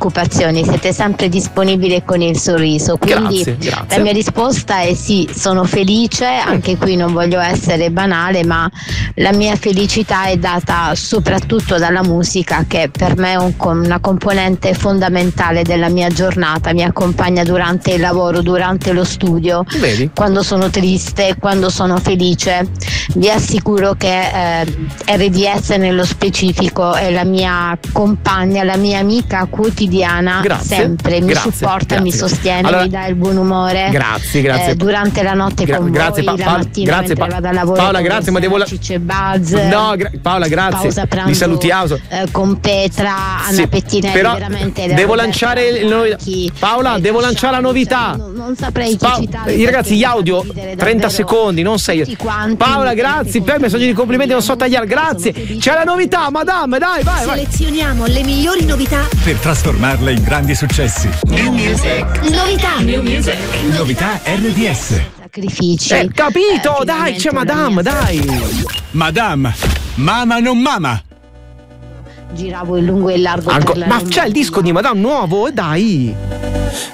preoccupazioni, siete sempre disponibili con il sorriso, quindi grazie. La mia risposta è sì, sono felice, anche qui non voglio essere banale, ma la mia felicità è data soprattutto dalla musica, che per me è una componente fondamentale della mia giornata, mi accompagna durante il lavoro, durante lo studio. Vedi? Quando sono triste, quando sono felice. Vi assicuro che RDS nello specifico è la mia compagna, la mia amica quotidiana, sempre mi supporta, mi sostiene, mi dà il buon umore. Grazie. Durante la notte con voi, la mattina mentre vado a lavoro. Paola, grazie, ma devo c'è Buzz. No, Paola, grazie. Pausa pranzo, li salutiamo. Con Petra, Anna Pettinelli, però veramente. Devo lanciare Paola, devo lanciare la novità. Non saprei chi citare. I ragazzi, gli audio 30 secondi, non 6. Paola, grazie, per messaggio di complimenti, non so tagliare, grazie. C'è la novità, madame, dai, vai. Selezioniamo le migliori novità per trasformarle in grandi successi. New Music. Novità RDS. Sacrifici. Capito, dai, c'è madame, dai. Madame, mama non mama. Giravo in lungo e in largo per la ma c'è il disco di Madame nuovo, dai.